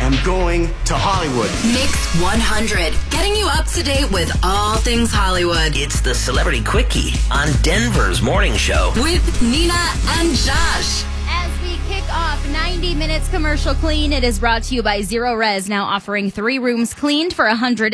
am going to Hollywood. Mix 100, getting you up to date with all things Hollywood. It's the Celebrity Quickie on Denver's morning show. With Nina and Josh. As we kick off 90 Minutes Commercial Clean, it is brought to you by Zero Res, now offering 3 rooms cleaned for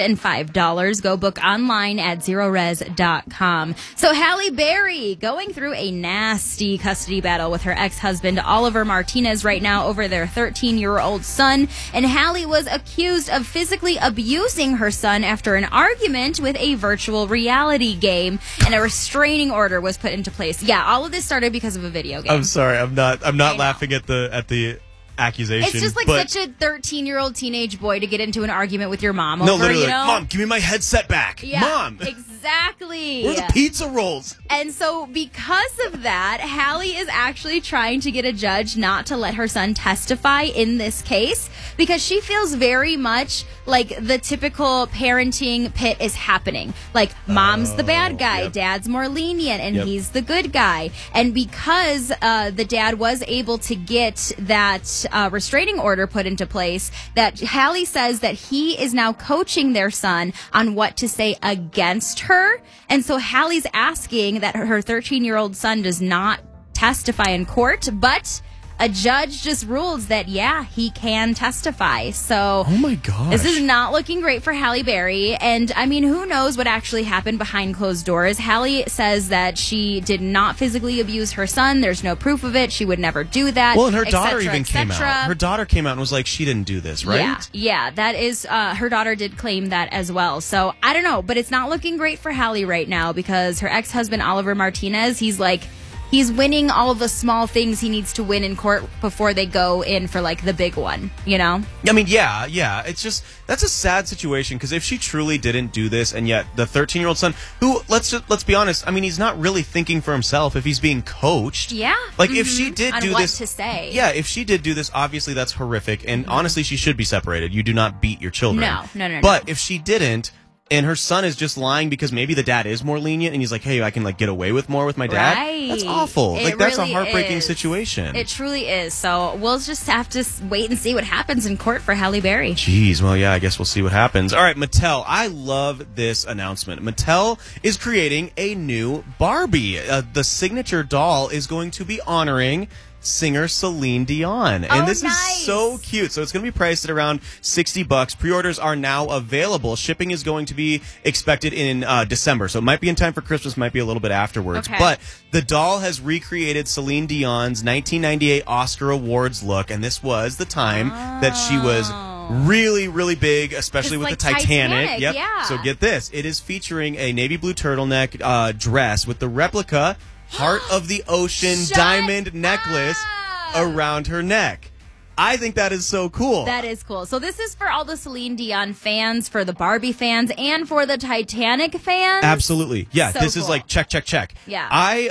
$105. Go book online at zerores.com. So Halle Berry going through a nasty custody battle with her ex-husband Oliver Martinez right now over their 13-year-old son. And Halle was accused of physically abusing her son after an argument with a virtual reality game, and a restraining order was put into place. Yeah, all of this started because of a video game. I'm sorry, I'm not laughing at the accusation. It's just like such a 13-year-old teenage boy to get into an argument with your mom no, over, literally, you know? Mom, give me my headset back. Yeah, Mom, exactly. where are the pizza rolls? And so because of that, Halle is actually trying to get a judge not to let her son testify in this case because she feels very much like the typical parenting pit is happening. Like, mom's the bad guy, yep. dad's more lenient, and Yep. he's the good guy. And because the dad was able to get that restraining order put into place, that Halle says that he is now coaching their son on what to say against her. And so Halle's asking that her 13-year-old son does not testify in court, but a judge just ruled that, yeah, he can testify. So, Oh my gosh. this is not looking great for Halle Berry. And, I mean, who knows what actually happened behind closed doors. Halle says that she did not physically abuse her son. There's no proof of it. She would never do that. Well, and her et daughter cetera, even et came cetera. out. Her daughter came out and was like, she didn't do this, right? Yeah, that is, her daughter did claim that as well. So, I don't know, but it's not looking great for Halle right now because her ex-husband, Oliver Martinez, he's winning all the small things he needs to win in court before they go in for, like, the big one, you know? I mean, yeah. It's just, that's a sad situation because if she truly didn't do this and yet the 13-year-old son, who, let's be honest, I mean, he's not really thinking for himself if he's being coached. Yeah. Like, if she did On do what this. to say. Yeah, if she did do this, obviously that's horrific. And honestly, she should be separated. You do not beat your children. No. But if she didn't, and her son is just lying because maybe the dad is more lenient and he's like, hey, I can like get away with more with my dad. Right. That's awful. It Like, that's really a heartbreaking is. situation. It truly is. So we'll just have to wait and see what happens in court for Halle Berry. Jeez, well, yeah, I guess we'll see what happens. All right, Mattel, I love this announcement. Mattel is creating a new Barbie. The signature doll is going to be honoring singer Celine Dion. And this is so cute. So it's going to be priced at around $60. Pre-orders are now available. Shipping is going to be expected in December. So it might be in time for Christmas, might be a little bit afterwards. Okay. But the doll has recreated Celine Dion's 1998 Oscar Awards look. And this was the time that she was really, really big, especially with like the Titanic. Titanic, Yep. yeah. So get this. It is featuring a navy blue turtleneck dress with the replica Heart of the Ocean Shut diamond necklace up. around her neck. I think that is so cool. That is cool. So this is for all the Celine Dion fans, for the Barbie fans, and for the Titanic fans. Absolutely. Yeah, So this is cool. like check. Yeah.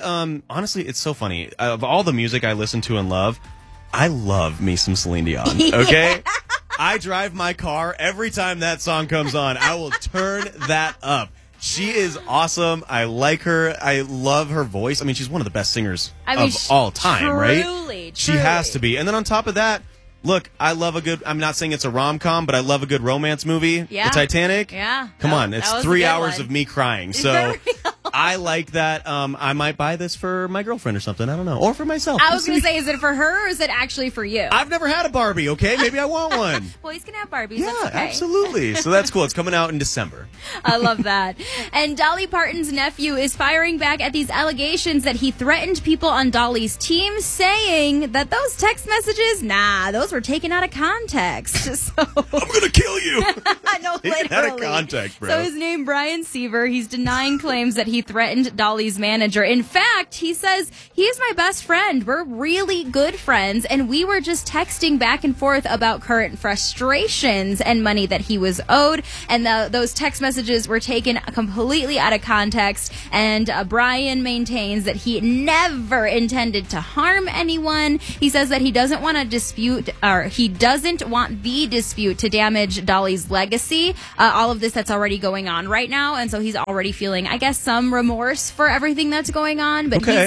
I honestly, it's so funny. Of all the music I listen to and love, I love me some Celine Dion. Okay? I drive my car every time that song comes on. I will turn that up. She is awesome. I like her. I love her voice. I mean, she's one of the best singers of all time, right? Truly. She has to be. And then on top of that, look, I love a good, I'm not saying it's a rom-com, but I love a good romance movie. Yeah. The Titanic. Yeah. Come on. That It's was a 3 good hours one. of me crying. So I like that. I might buy this for my girlfriend or something. I don't know. Or for myself. I was going to say, is it for her or is it actually for you? I've never had a Barbie, okay? Maybe I want one. Boys can have Barbies. Yeah, That's okay. absolutely. So that's cool. It's coming out in December. I love that. And Dolly Parton's nephew is firing back at these allegations that he threatened people on Dolly's team, saying that those text messages, those were taken out of context. So I'm going to kill you. no, Taken out of literally. context, bro. So his name, Brian Seaver, he's denying claims that he threatened Dolly's manager. In fact, he says, he is my best friend. We're really good friends, and we were just texting back and forth about current frustrations and money that he was owed, and those text messages were taken completely out of context, and Brian maintains that he never intended to harm anyone. He says that he doesn't want to dispute, or he doesn't want the dispute to damage Dolly's legacy. All of this that's already going on right now, and so he's already feeling, I guess, some remorse for everything that's going on. But Okay.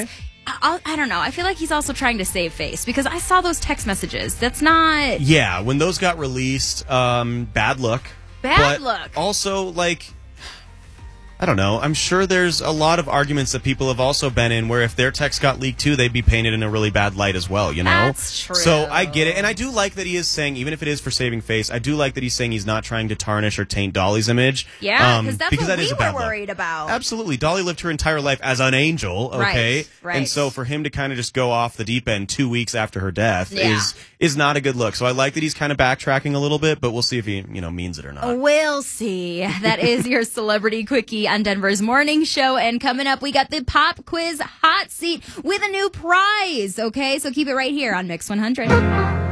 I don't know. I feel like he's also trying to save face because I saw those text messages. That's not Yeah, when those got released, bad look. bad look. Also, like, I don't know. I'm sure there's a lot of arguments that people have also been in where if their text got leaked too, they'd be painted in a really bad light as well, you know? That's true. So I get it. And I do like that he is saying, even if it is for saving face, I do like that he's saying he's not trying to tarnish or taint Dolly's image. Yeah, that's because what that is we a bad were look. worried about. Absolutely. Dolly lived her entire life as an angel, okay? Right. And so for him to kind of just go off the deep end 2 weeks after her death Yeah. is not a good look. So I like that he's kind of backtracking a little bit, but we'll see if he, means it or not. We'll see. That is your Celebrity Quickie on Denver's Morning Show. And coming up, we got the Pop Quiz Hot Seat with a new prize. Okay, so keep it right here on Mix 100.